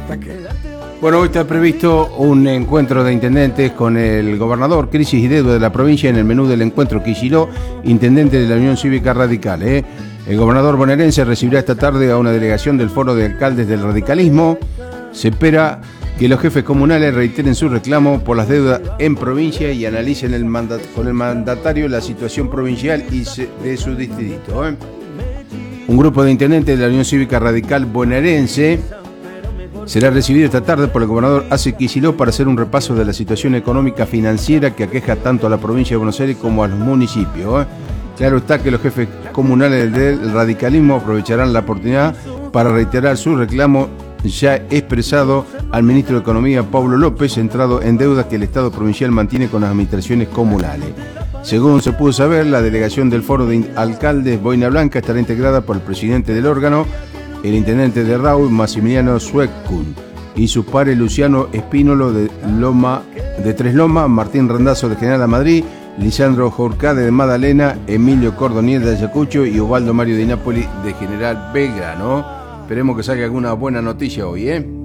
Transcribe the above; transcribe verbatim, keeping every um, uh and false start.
Bueno, hoy está previsto un encuentro de intendentes con el gobernador, crisis y deuda de la provincia. En el menú del encuentro, Kicillof, intendente de la Unión Cívica Radical. ¿eh? El gobernador bonaerense recibirá esta tarde a una delegación del Foro de Alcaldes del Radicalismo. Se espera que los jefes comunales reiteren su reclamo por las deudas en provincia y analicen el mandat- con el mandatario la situación provincial y se- de su distrito. ¿eh? Un grupo de intendentes de la Unión Cívica Radical bonaerense será recibido esta tarde por el gobernador Ace Kicillof para hacer un repaso de la situación económica financiera que aqueja tanto a la provincia de Buenos Aires como a los municipios. ¿eh? Claro está que los jefes comunales del radicalismo aprovecharán la oportunidad para reiterar su reclamo ya expresado al ministro de Economía, Pablo López, centrado en deudas que el Estado provincial mantiene con las administraciones comunales. Según se pudo saber, la delegación del Foro de Alcaldes Boina Blanca estará integrada por el presidente del órgano, el intendente de Raúl, Maximiliano Suecun, y su padre Luciano Espínolo de Loma de Tres Lomas, Martín Randazzo de General Madrid, Lisandro Jorcade de Madalena, Emilio Cordonier de Ayacucho y Ubaldo Mario de Nápoli de General Belgrano. Esperemos que salga alguna buena noticia hoy, ¿eh?